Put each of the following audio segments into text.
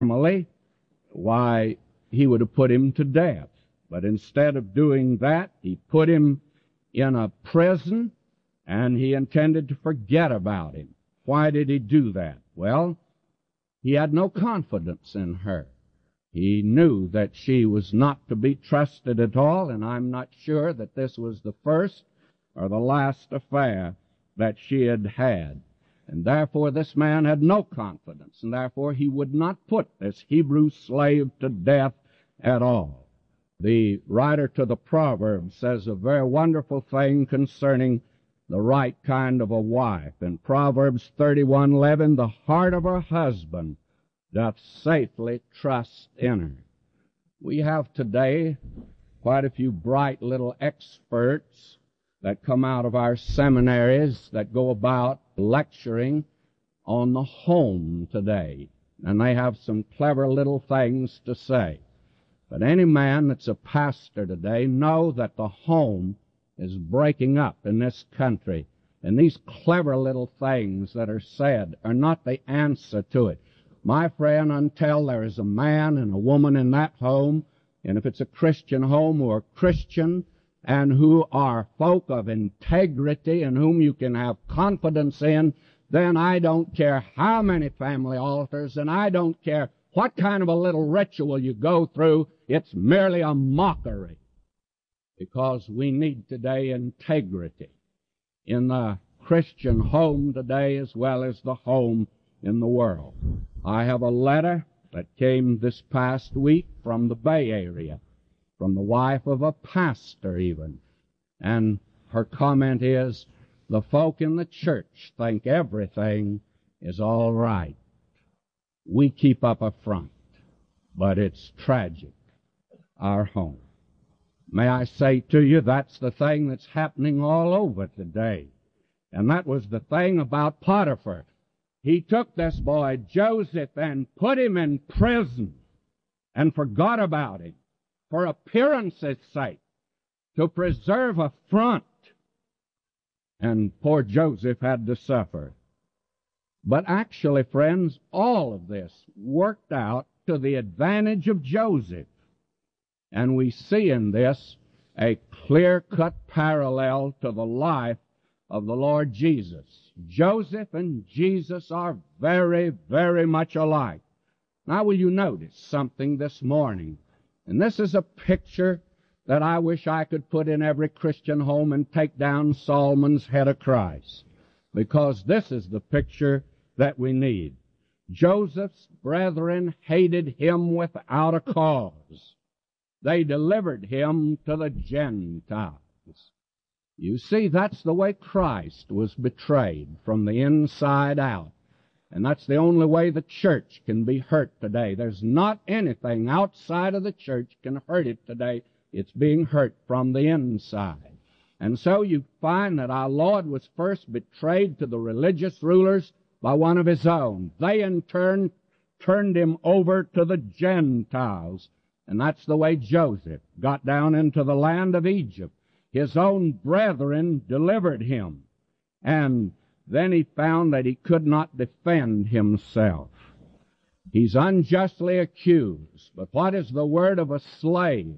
Normally, why, he would have put him to death. But instead of doing that, he put him in a prison, and he intended to forget about him. Why did he do that? Well, he had no confidence in her. He knew that she was not to be trusted at all, and I'm not sure that this was the first or the last affair that she had had. And therefore this man had no confidence, and therefore he would not put this Hebrew slave to death at all. The writer to the Proverbs says a very wonderful thing concerning the right kind of a wife. In Proverbs 31:11, the heart of her husband doth safely trust in her. We have today quite a few bright little experts that come out of our seminaries that go about lecturing on the home today. And they have some clever little things to say. But any man that's a pastor today knows that the home is breaking up in this country. And these clever little things that are said are not the answer to it. My friend, until there is a man and a woman in that home, and if it's a Christian home who are Christian and who are folk of integrity and whom you can have confidence in, then I don't care how many family altars and I don't care what kind of a little ritual you go through, it's merely a mockery. Because we need today integrity in the Christian home today as well as the home in the world. I have a letter that came this past week from the Bay Area, from the wife of a pastor even, and her comment is, the folk in the church think everything is all right. We keep up a front, but it's tragic, our home. May I say to you, that's the thing that's happening all over today. And that was the thing about Potiphar. He took this boy, Joseph, and put him in prison and forgot about him for appearance's sake, to preserve a front. And poor Joseph had to suffer. But actually, friends, all of this worked out to the advantage of Joseph. And we see in this a clear-cut parallel to the life of the Lord Jesus. Joseph and Jesus are very, very much alike. Now, will you notice something this morning? And this is a picture that I wish I could put in every Christian home and take down Solomon's head of Christ, because this is the picture that we need. Joseph's brethren hated him without a cause. They delivered him to the Gentiles. You see, that's the way Christ was betrayed, from the inside out. And that's the only way the church can be hurt today. There's not anything outside of the church can hurt it today. It's being hurt from the inside. And so you find that our Lord was first betrayed to the religious rulers by one of his own. They in turn turned him over to the Gentiles. And that's the way Joseph got down into the land of Egypt. His own brethren delivered him. And then he found that he could not defend himself. He's unjustly accused. But what is the word of a slave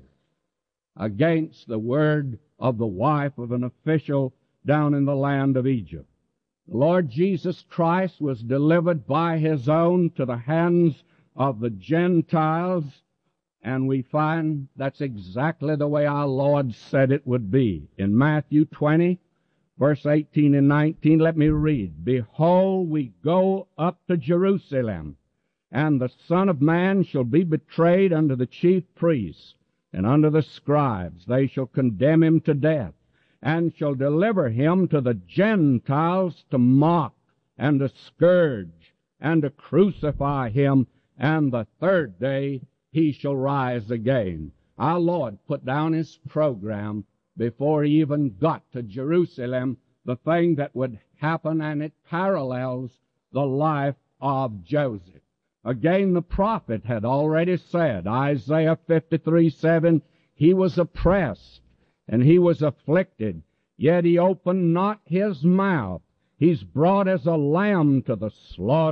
against the word of the wife of an official down in the land of Egypt? The Lord Jesus Christ was delivered by his own to the hands of the Gentiles, and we find that's exactly the way our Lord said it would be. In Matthew 20, verse 18 and 19, let me read. Behold, we go up to Jerusalem, and the Son of Man shall be betrayed unto the chief priests and unto the scribes. They shall condemn him to death, and shall deliver him to the Gentiles to mock and to scourge and to crucify him, and the third day he shall rise again. Our Lord put down his program before he even got to Jerusalem, the thing that would happen, and it parallels the life of Joseph. Again, the prophet had already said, Isaiah 53:7, he was oppressed and he was afflicted, yet he opened not his mouth. He's brought as a lamb to the slaughter,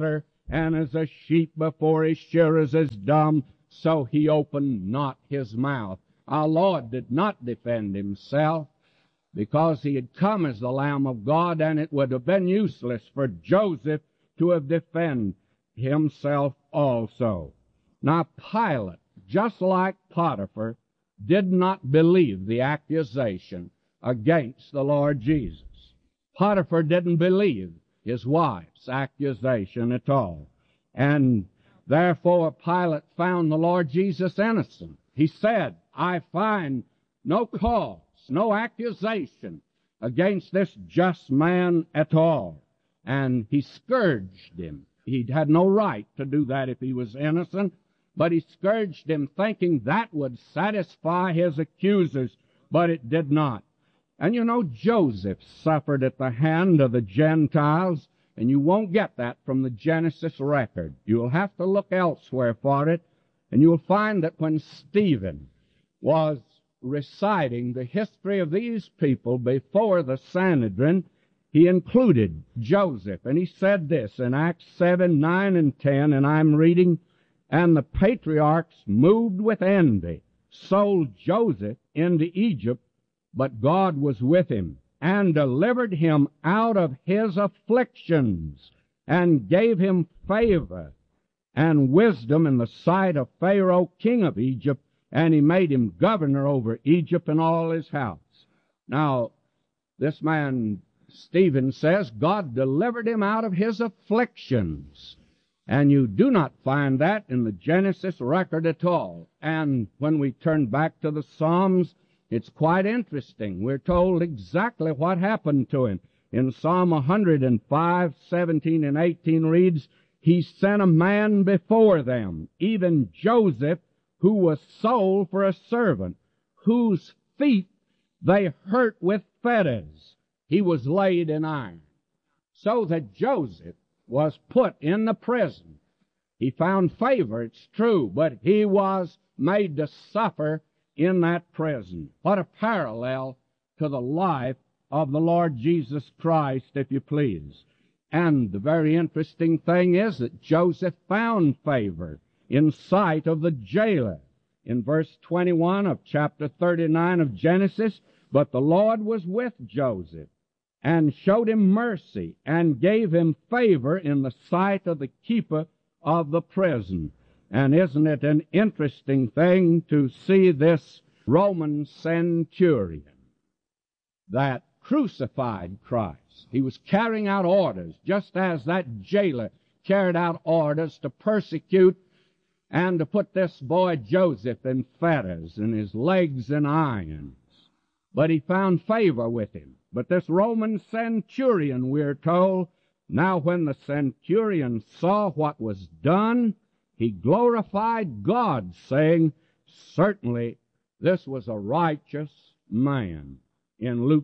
and as a sheep before his shearers is dumb, so he opened not his mouth. Our Lord did not defend himself, because he had come as the Lamb of God, and it would have been useless for Joseph to have defended himself also. Now Pilate, just like Potiphar, did not believe the accusation against the Lord Jesus. Potiphar didn't believe his wife's accusation at all. And therefore Pilate found the Lord Jesus innocent. He said, I find no cause, no accusation against this just man at all. And he scourged him. He had no right to do that if he was innocent, but he scourged him thinking that would satisfy his accusers, but it did not. And you know, Joseph suffered at the hand of the Gentiles, and you won't get that from the Genesis record. You'll have to look elsewhere for it, and you'll find that when Stephen was reciting the history of these people before the Sanhedrin, he included Joseph. And he said this in Acts 7, 9, and 10, and I'm reading, and the patriarchs, moved with envy, sold Joseph into Egypt, but God was with him, and delivered him out of his afflictions, and gave him favor and wisdom in the sight of Pharaoh, king of Egypt, and he made him governor over Egypt and all his house. Now, this man, Stephen, says God delivered him out of his afflictions. And you do not find that in the Genesis record at all. And when we turn back to the Psalms, it's quite interesting. We're told exactly what happened to him. In Psalm 105, 17 and 18 reads, He sent a man before them, even Joseph, who was sold for a servant, whose feet they hurt with fetters. He was laid in iron. So that Joseph was put in the prison. He found favor, it's true, but he was made to suffer in that prison. What a parallel to the life of the Lord Jesus Christ, if you please. And the very interesting thing is that Joseph found favor in sight of the jailer. In verse 21 of chapter 39 of Genesis, but the Lord was with Joseph, and showed him mercy, and gave him favor in the sight of the keeper of the prison. And isn't it an interesting thing to see this Roman centurion that crucified Christ? He was carrying out orders, just as that jailer carried out orders to persecute and to put this boy Joseph in fetters and his legs in irons. But he found favor with him. But this Roman centurion, we're told, now when the centurion saw what was done, he glorified God, saying, certainly this was a righteous man, in Luke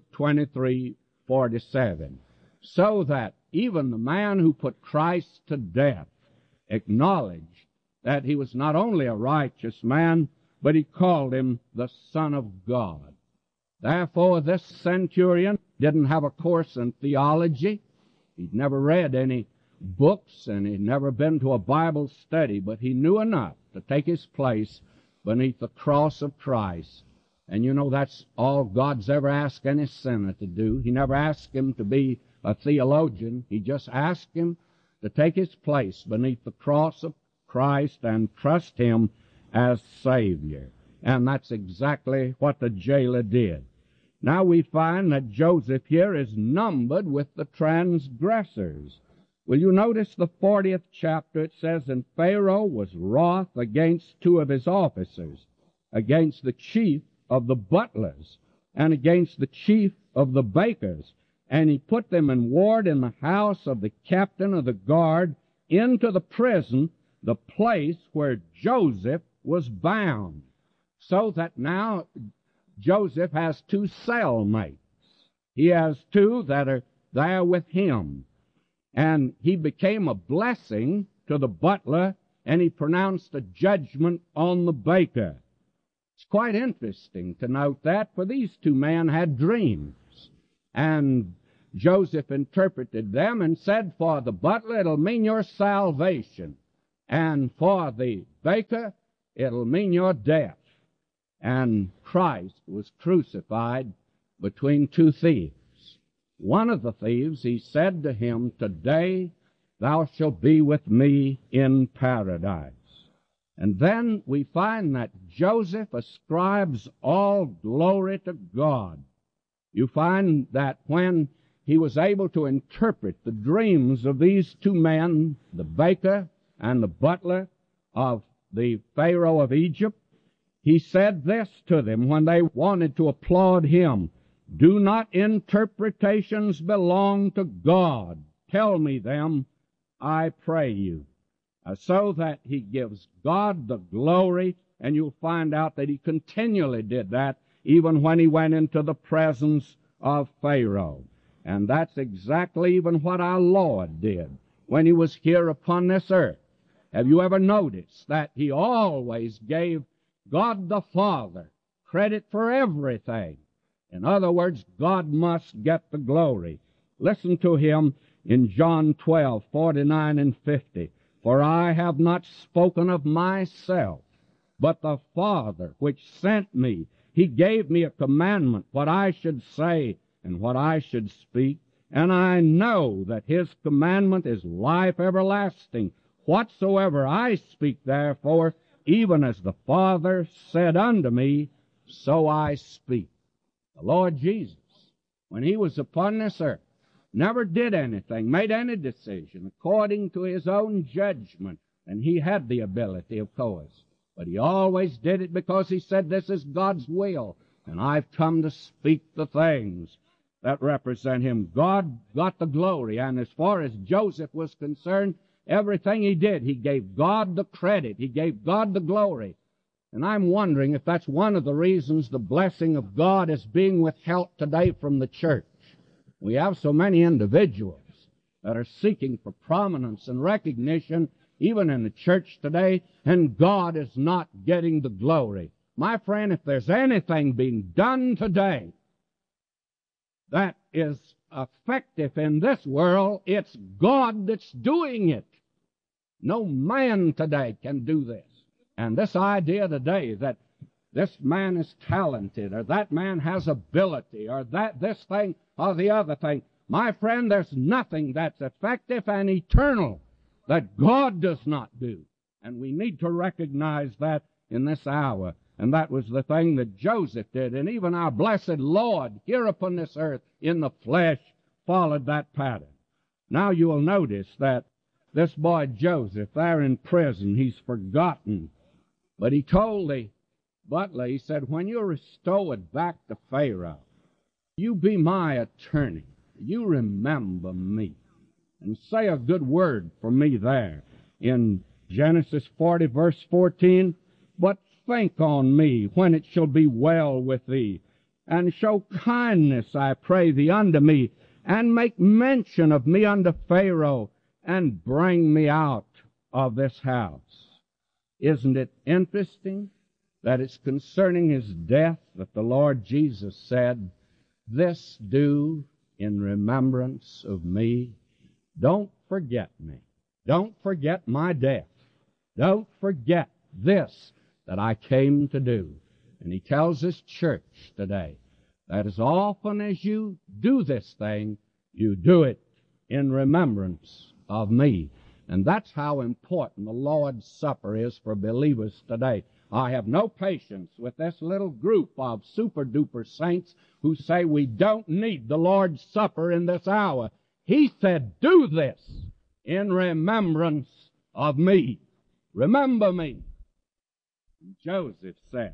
23:47. So that even the man who put Christ to death acknowledged that he was not only a righteous man, but he called him the Son of God. Therefore, this centurion didn't have a course in theology. He'd never read any books, and he'd never been to a Bible study, but he knew enough to take his place beneath the cross of Christ. And you know, that's all God's ever asked any sinner to do. He never asked him to be a theologian. He just asked him to take his place beneath the cross of Christ and trust him as Savior. And that's exactly what the jailer did. Now we find that Joseph here is numbered with the transgressors. Will you notice the 40th chapter? It says, And Pharaoh was wroth against two of his officers, against the chief of the butlers, and against the chief of the bakers. And he put them in ward in the house of the captain of the guard, into the prison, the place where Joseph was bound. So that now Joseph has two cellmates. He has two that are there with him. And he became a blessing to the butler, and he pronounced a judgment on the baker. It's quite interesting to note that, for these two men had dreams. And Joseph interpreted them and said, for the butler, it'll mean your salvation, and for the baker, it'll mean your death. And Christ was crucified between two thieves. One of the thieves, he said to him, today thou shalt be with me in paradise. And then we find that Joseph ascribes all glory to God. You find that when he was able to interpret the dreams of these two men, the baker and the butler of the Pharaoh of Egypt, he said this to them when they wanted to applaud him. Do not interpretations belong to God? Tell me them, I pray you. So that he gives God the glory, and you'll find out that he continually did that even when he went into the presence of Pharaoh. And that's exactly even what our Lord did when he was here upon this earth. Have you ever noticed that he always gave God the Father credit for everything? In other words, God must get the glory. Listen to him in John 12:49 and 50. For I have not spoken of myself, but the Father which sent me, he gave me a commandment, what I should say and what I should speak. And I know that his commandment is life everlasting. Whatsoever I speak, therefore, even as the Father said unto me, so I speak. The Lord Jesus, when he was upon this earth, never did anything, made any decision according to his own judgment. And he had the ability, of course. But he always did it because he said, this is God's will, and I've come to speak the things that represent him. God got the glory, and as far as Joseph was concerned, everything he did, he gave God the credit. He gave God the glory. And I'm wondering if that's one of the reasons the blessing of God is being withheld today from the church. We have so many individuals that are seeking for prominence and recognition, even in the church today, and God is not getting the glory. My friend, if there's anything being done today that is effective in this world, it's God that's doing it. No man today can do this. And this idea today that this man is talented, or that man has ability, or that this thing or the other thing, my friend, there's nothing that's effective and eternal that God does not do. And we need to recognize that in this hour. And that was the thing that Joseph did. And even our blessed Lord here upon this earth in the flesh followed that pattern. Now you will notice that this boy Joseph there in prison, he's forgotten. But he told the butler, he said, when you're restored back to Pharaoh, you be my attorney. You remember me. And say a good word for me there. In Genesis 40, verse 14, but think on me when it shall be well with thee, and show kindness, I pray thee, unto me, and make mention of me unto Pharaoh, and bring me out of this house. Isn't it interesting that it's concerning his death that the Lord Jesus said, this do in remembrance of me? Don't forget me. Don't forget my death. Don't forget this that I came to do. And he tells his church today that as often as you do this thing, you do it in remembrance of me. And that's how important the Lord's Supper is for believers today. I have no patience with this little group of super-duper saints who say we don't need the Lord's Supper in this hour. He said, do this in remembrance of me. Remember me. Joseph said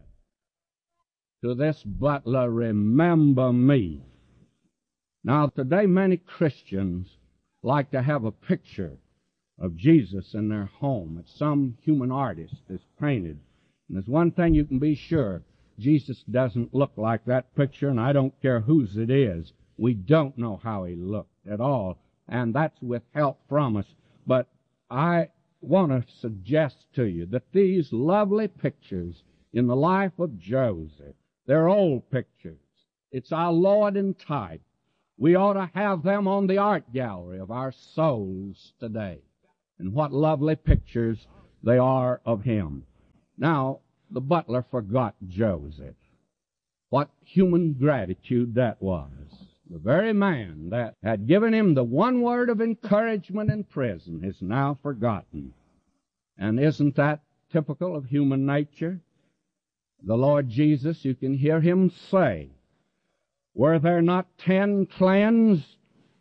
to this butler, remember me. Now, today many Christians like to have a picture of Jesus in their home that some human artist has painted. And there's one thing you can be sure, Jesus doesn't look like that picture, and I don't care whose it is. We don't know how he looked at all, and that's withheld from us. But I want to suggest to you that these lovely pictures in the life of Joseph, they're old pictures. It's our Lord in type. We ought to have them on the art gallery of our souls today. And what lovely pictures they are of him. Now, the butler forgot Joseph. What human gratitude that was. The very man that had given him the one word of encouragement in prison is now forgotten. And isn't that typical of human nature? The Lord Jesus, you can hear him say, "Were there not 10 cleansed?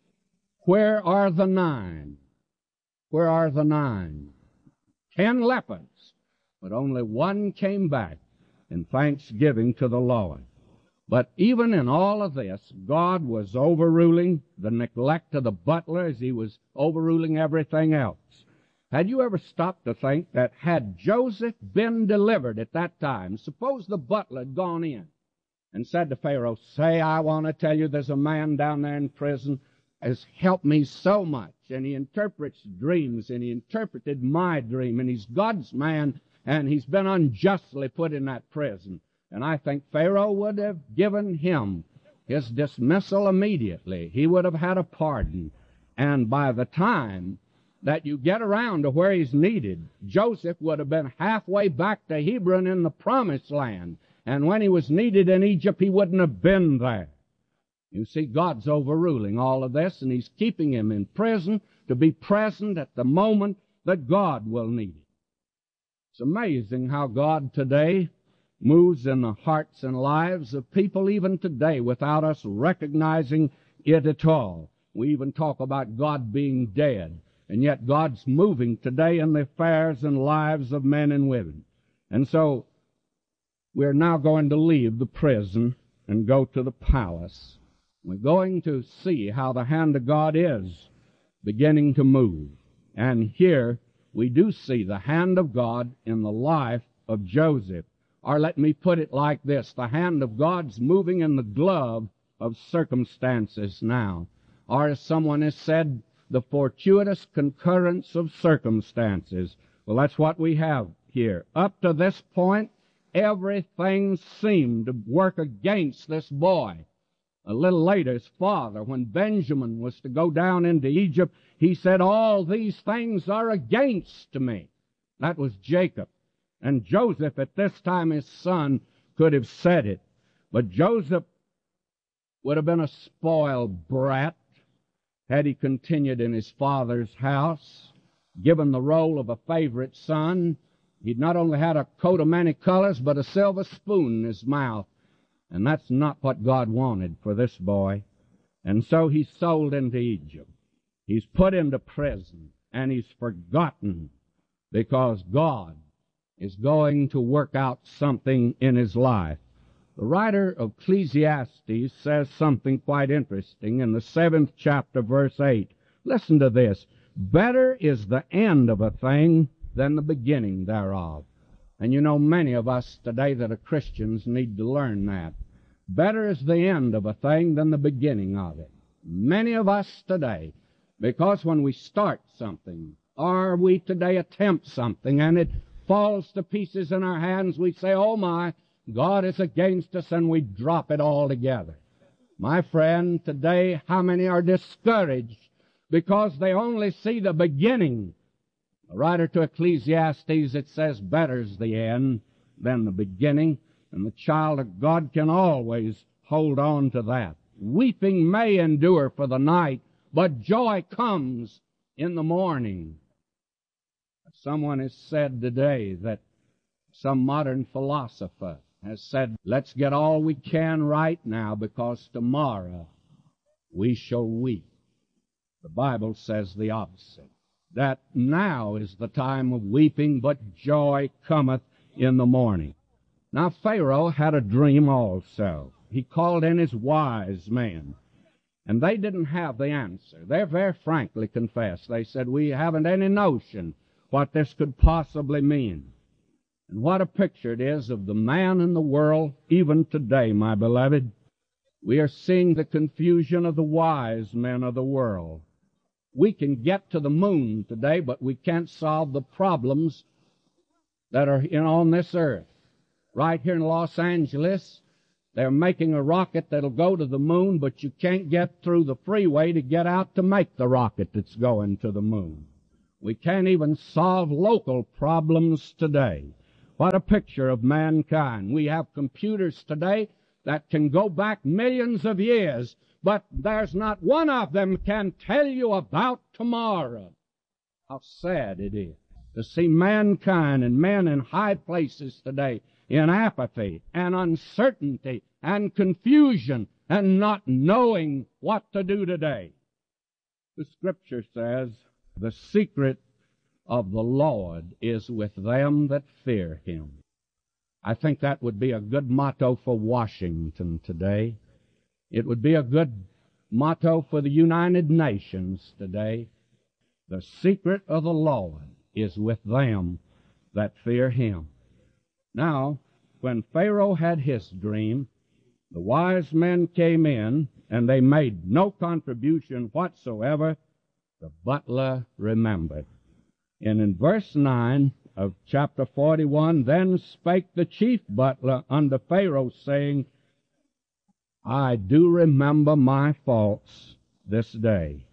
Where are the 9? Where are the 9? 10 lepers, but only 1 came back in thanksgiving to the Lord." But even in all of this, God was overruling the neglect of the butler as he was overruling everything else. Had you ever stopped to think that had Joseph been delivered at that time, suppose the butler had gone in and said to Pharaoh, "Say, I want to tell you there's a man down there in prison has helped me so much, and he interprets dreams, and he interpreted my dream, and he's God's man, and he's been unjustly put in that prison." And I think Pharaoh would have given him his dismissal immediately. He would have had a pardon. And by the time that you get around to where he's needed, Joseph would have been halfway back to Hebron in the Promised Land. And when he was needed in Egypt, he wouldn't have been there. You see, God's overruling all of this, and he's keeping him in prison to be present at the moment that God will need it. It's amazing how God today moves in the hearts and lives of people even today without us recognizing it at all. We even talk about God being dead, and yet God's moving today in the affairs and lives of men and women. And so we're now going to leave the prison and go to the palace. We're going to see how the hand of God is beginning to move. And here we do see the hand of God in the life of Joseph. Or let me put it like this, the hand of God's moving in the glove of circumstances now. Or as someone has said, the fortuitous concurrence of circumstances. Well, that's what we have here. Up to this point, everything seemed to work against this boy. A little later, his father, when Benjamin was to go down into Egypt, he said, "All these things are against me." That was Jacob. And Joseph, at this time, his son, could have said it. But Joseph would have been a spoiled brat had he continued in his father's house, given the role of a favorite son. He'd not only had a coat of many colors, but a silver spoon in his mouth. And that's not what God wanted for this boy. And so he's sold into Egypt. He's put into prison, and he's forgotten because God is going to work out something in his life. The writer of Ecclesiastes says something quite interesting in the 7th chapter, verse 8. Listen to this. "Better is the end of a thing than the beginning thereof." And you know, many of us today that are Christians need to learn that. Better is the end of a thing than the beginning of it. Many of us today, because when we start something, or we today attempt something, and it falls to pieces in our hands, we say, "Oh my, God is against us," and we drop it all together. My friend, today, how many are discouraged because they only see the beginning? The writer to Ecclesiastes, it says, better's the end than the beginning, and the child of God can always hold on to that. Weeping may endure for the night, but joy comes in the morning. Someone has said today that some modern philosopher has said, "Let's get all we can right now, because tomorrow we shall weep." The Bible says the opposite, that now is the time of weeping, but joy cometh in the morning. Now Pharaoh had a dream also. He called in his wise men, and they didn't have the answer. They very frankly confessed. They said, "We haven't any notion what this could possibly mean." And what a picture it is of the man in the world, even today, my beloved. We are seeing the confusion of the wise men of the world. We can get to the moon today, but we can't solve the problems that are on this earth. Right here in Los Angeles, They're making a rocket that'll go to the moon, but you can't get through the freeway to get out to make the rocket that's going to the moon. We can't even solve local problems today. What a picture of mankind. We have computers today that can go back millions of years, but there's not one of them can tell you about tomorrow. How sad it is to see mankind and men in high places today in apathy and uncertainty and confusion and not knowing what to do today. The Scripture says, the secret of the Lord is with them that fear Him. I think that would be a good motto for Washington today. It would be a good motto for the United Nations today. The secret of the Lord is with them that fear Him. Now, when Pharaoh had his dream, the wise men came in, and they made no contribution whatsoever. The butler remembered. And in verse 9 of chapter 41, then spake the chief butler unto Pharaoh, saying, I do remember my faults this day.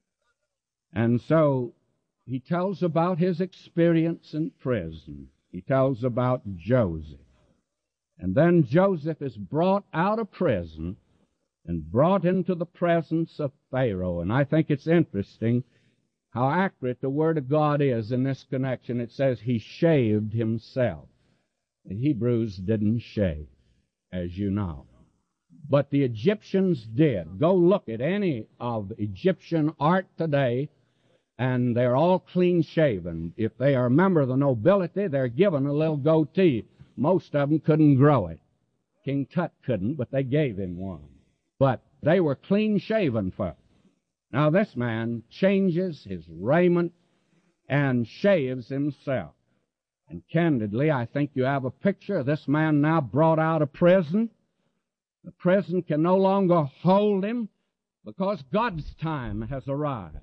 And so he tells about his experience in prison. He tells about Joseph. And then Joseph is brought out of prison and brought into the presence of Pharaoh. And I think it's interesting how accurate the Word of God is in this connection. It says he shaved himself. The Hebrews didn't shave, as you know. But the Egyptians did. Go look at any of Egyptian art today, and they're all clean-shaven. If they are a member of the nobility, they're given a little goatee. Most of them couldn't grow it. King Tut couldn't, but they gave him one. But they were clean-shaven folk. Now this man changes his raiment and shaves himself. And candidly, I think you have a picture of this man now brought out of prison. The prison can no longer hold him because God's time has arrived.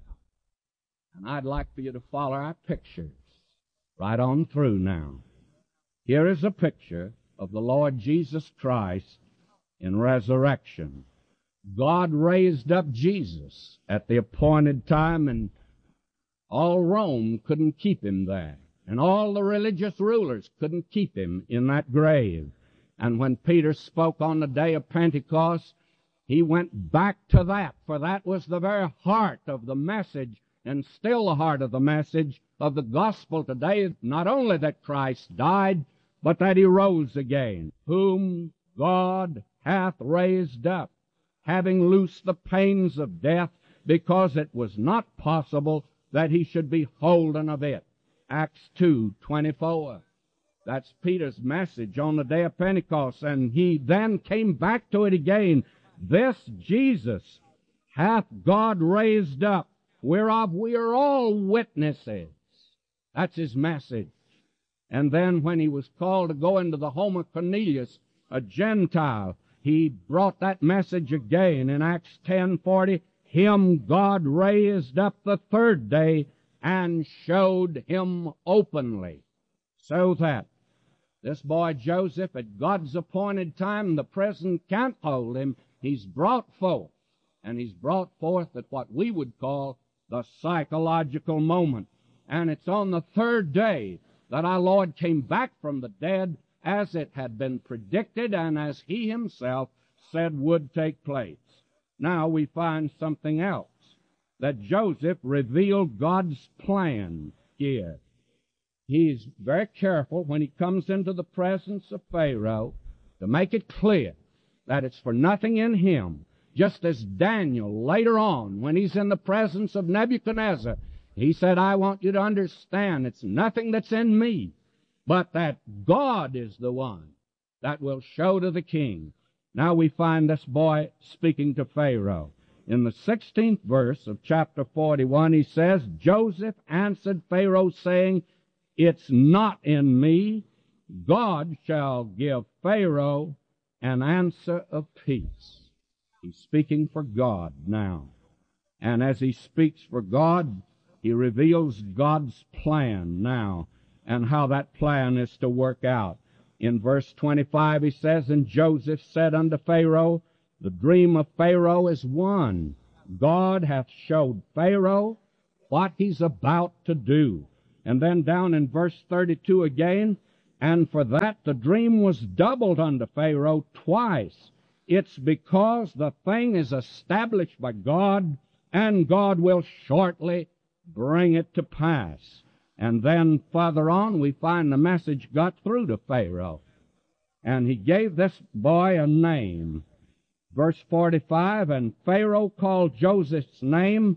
And I'd like for you to follow our pictures right on through now. Here is a picture of the Lord Jesus Christ in resurrection. God raised up Jesus at the appointed time, and all Rome couldn't keep him there. And all the religious rulers couldn't keep him in that grave. And when Peter spoke on the day of Pentecost, he went back to that, for that was the very heart of the message, and still the heart of the message of the gospel today, not only that Christ died, but that He rose again, whom God hath raised up, having loosed the pains of death, because it was not possible that He should be holden of it. Acts 2:24. That's Peter's message on the day of Pentecost, and he then came back to it again. This Jesus hath God raised up, whereof we are all witnesses. That's his message. And then when he was called to go into the home of Cornelius, a Gentile, he brought that message again in Acts 10:40. Him God raised up the third day and showed him openly. So that this boy Joseph, at God's appointed time, the prison can't hold him. He's brought forth, and he's brought forth at what we would call the psychological moment. And it's on the third day that our Lord came back from the dead, as it had been predicted and as He Himself said would take place. Now we find something else, that Joseph revealed God's plan here. He's very careful when he comes into the presence of Pharaoh to make it clear that it's for nothing in him. Just as Daniel later on, when he's in the presence of Nebuchadnezzar, he said, I want you to understand it's nothing that's in me, but that God is the one that will show to the king. Now we find this boy speaking to Pharaoh. In the 16th verse of chapter 41, he says, Joseph answered Pharaoh, saying, It's not in me. God shall give Pharaoh an answer of peace. He's speaking for God now. And as he speaks for God, he reveals God's plan now and how that plan is to work out. In verse 25 he says, And Joseph said unto Pharaoh, The dream of Pharaoh is one. God hath showed Pharaoh what he's about to do. And then down in verse 32 again, And for that the dream was doubled unto Pharaoh twice. It's because the thing is established by God, and God will shortly bring it to pass. And then further on we find the message got through to Pharaoh. And he gave this boy a name. Verse 45, And Pharaoh called Joseph's name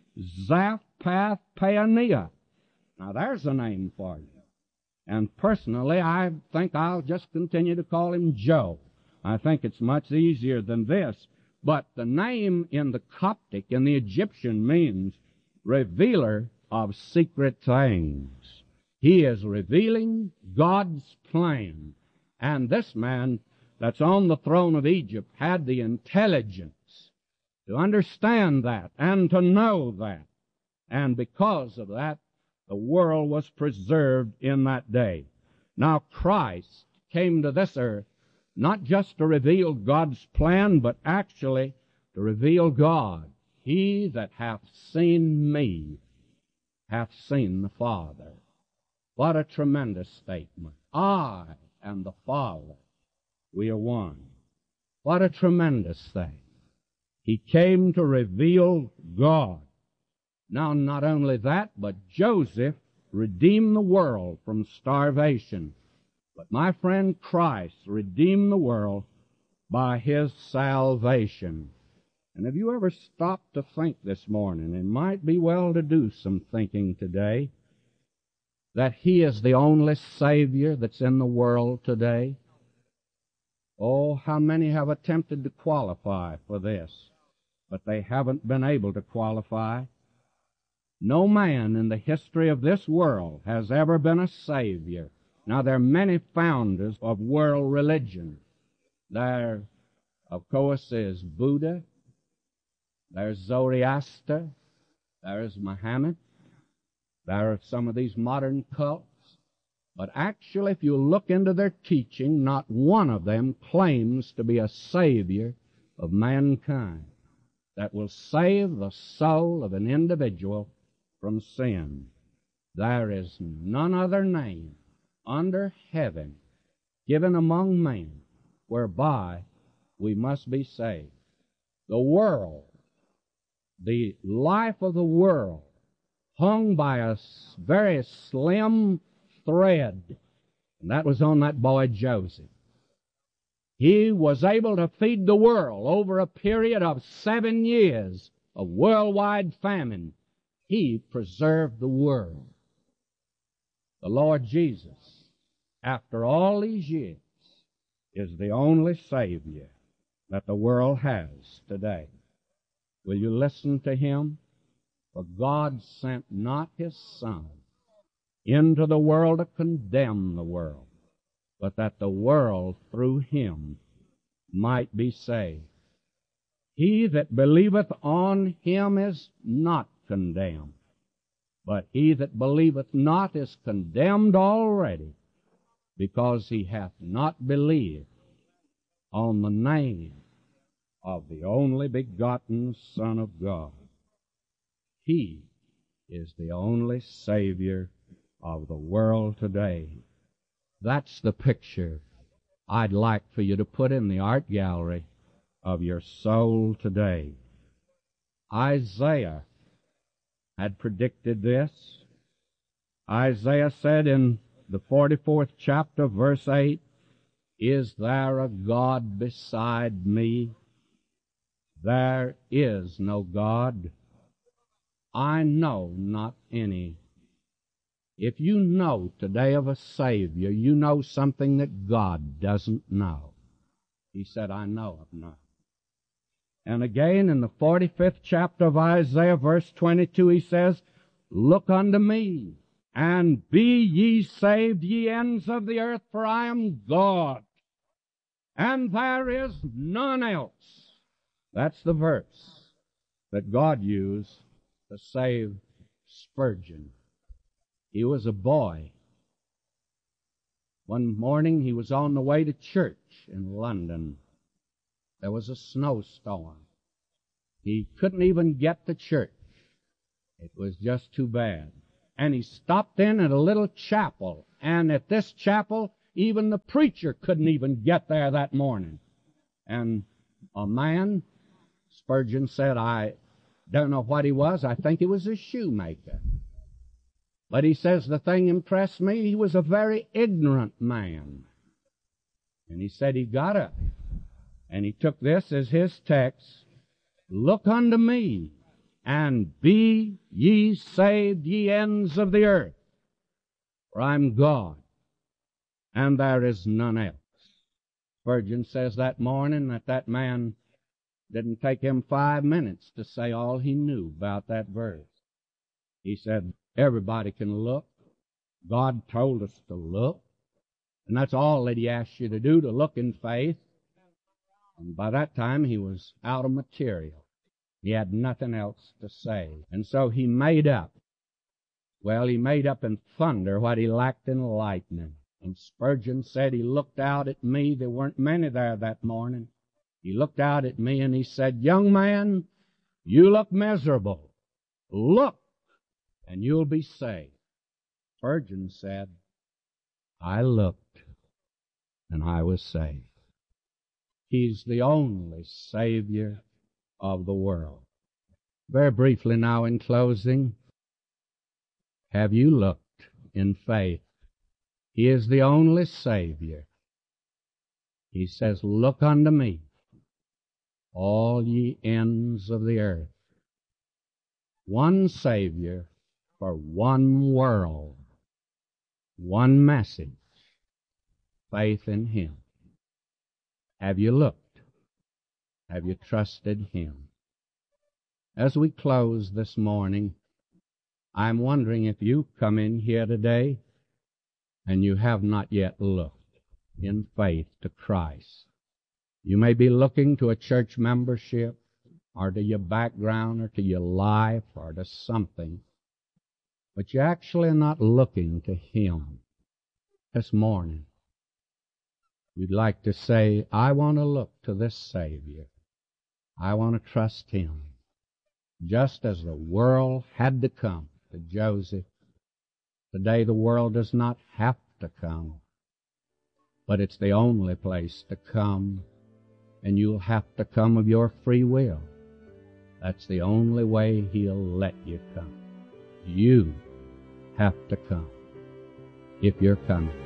Zaphnath-Paaneah. Now there's a name for you. And personally, I think I'll just continue to call him Joe. I think it's much easier than this. But the name in the Coptic, in the Egyptian, means revealer of secret things. He is revealing God's plan. And this man that's on the throne of Egypt had the intelligence to understand that and to know that. And because of that, the world was preserved in that day. Now Christ came to this earth not just to reveal God's plan, but actually to reveal God. He that hath seen me hath seen the Father. What a tremendous statement. I and the Father, we are one. What a tremendous thing. He came to reveal God. Now, not only that, but Joseph redeemed the world from starvation. But my friend, Christ redeemed the world by his salvation. And have you ever stopped to think this morning, it might be well to do some thinking today, that he is the only Savior that's in the world today? Oh, how many have attempted to qualify for this, but they haven't been able to qualify. No man in the history of this world has ever been a Savior. Now, there are many founders of world religion. There, of course, is Buddha. There's Zoroaster. There's Muhammad. There are some of these modern cults. But actually, if you look into their teaching, not one of them claims to be a Savior of mankind that will save the soul of an individual from sin. There is none other name under heaven given among men whereby we must be saved. The world, the life of the world, hung by a very slim thread, and that was on that boy Joseph. He was able to feed the world over a period of 7 years of worldwide famine. He preserved the world. The Lord Jesus, after all these years, is the only Savior that the world has today. Will you listen to him? For God sent not his Son into the world to condemn the world, but that the world through him might be saved. He that believeth on him is not condemned, but he that believeth not is condemned already, because he hath not believed on the name of the only begotten Son of God. He is the only Savior of the world today. That's the picture I'd like for you to put in the art gallery of your soul today. Isaiah had predicted this. Isaiah said in the 44th chapter, verse 8, Is there a God beside me? There is no God. I know not any. If you know today of a Savior, you know something that God doesn't know. He said, I know of none. And again in the 45th chapter of Isaiah, verse 22, he says, Look unto me, and be ye saved, ye ends of the earth, for I am God, and there is none else. That's the verse that God used to save Spurgeon. He was a boy. One morning he was on the way to church in London. There was a snowstorm. He couldn't even get to church. It was just too bad. And he stopped in at a little chapel. And at this chapel, even the preacher couldn't even get there that morning. And a man, Spurgeon said, I don't know what he was. I think he was a shoemaker. But he says the thing impressed me. He was a very ignorant man. And he said he got up. And he took this as his text. Look unto me, and be ye saved, ye ends of the earth. For I'm God, and there is none else. Spurgeon says that morning that man didn't take him 5 minutes to say all he knew about that verse. He said, everybody can look. God told us to look. And that's all that he asked you to do, to look in faith. And by that time, he was out of material. He had nothing else to say. And so he made up. Well, he made up in thunder what he lacked in lightning. And Spurgeon said he looked out at me. There weren't many there that morning. He looked out at me and he said, young man, you look miserable. Look, and you'll be saved. Spurgeon said, I looked, and I was saved. He's the only Savior of the world. Very briefly now in closing, have you looked in faith? He is the only Savior. He says, look unto me, all ye ends of the earth. One Savior for one world, one message, faith in Him. Have you looked? Have you trusted Him? As we close this morning, I'm wondering if you've come in here today and you have not yet looked in faith to Christ. You may be looking to a church membership or to your background or to your life or to something, but you actually are not looking to Him. This morning, you'd like to say, I want to look to this Savior. I want to trust Him. Just as the world had to come to Joseph, today the world does not have to come, but it's the only place to come, and you'll have to come of your free will. That's the only way He'll let you come. You have to come if you're coming.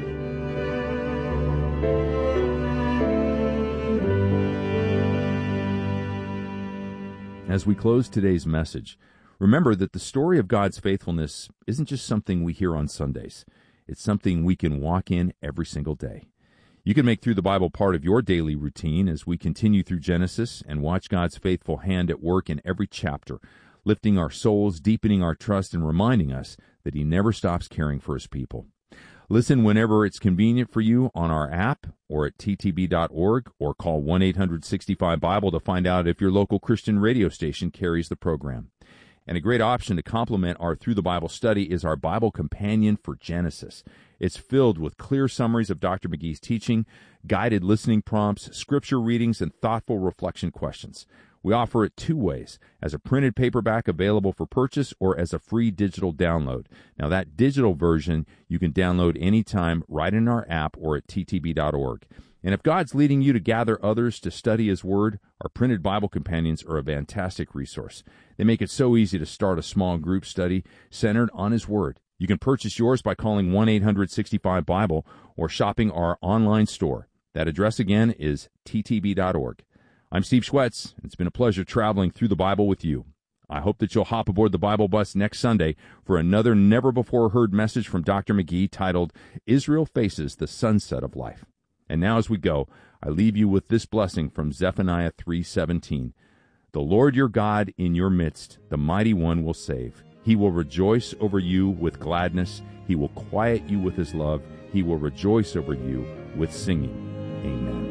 As we close today's message, remember that the story of God's faithfulness isn't just something we hear on Sundays. It's something we can walk in every single day. You can make Through the Bible part of your daily routine as we continue through Genesis and watch God's faithful hand at work in every chapter, lifting our souls, deepening our trust, and reminding us that He never stops caring for His people. Listen whenever it's convenient for you on our app or at ttb.org, or call 1-800-65-BIBLE to find out if your local Christian radio station carries the program. And a great option to complement our Through the Bible study is our Bible Companion for Genesis. It's filled with clear summaries of Dr. McGee's teaching, guided listening prompts, scripture readings, and thoughtful reflection questions. We offer it two ways, as a printed paperback available for purchase or as a free digital download. Now, that digital version you can download anytime right in our app or at ttb.org. And if God's leading you to gather others to study His Word, our printed Bible companions are a fantastic resource. They make it so easy to start a small group study centered on His Word. You can purchase yours by calling 1-800-65-BIBLE or shopping our online store. That address again is ttb.org. I'm Steve Schwetz. It's been a pleasure traveling through the Bible with you. I hope that you'll hop aboard the Bible bus next Sunday for another never-before-heard message from Dr. McGee titled, Israel Faces the Sunset of Life. And now as we go, I leave you with this blessing from Zephaniah 3:17. The Lord your God in your midst, the mighty one, will save. He will rejoice over you with gladness. He will quiet you with His love. He will rejoice over you with singing. Amen.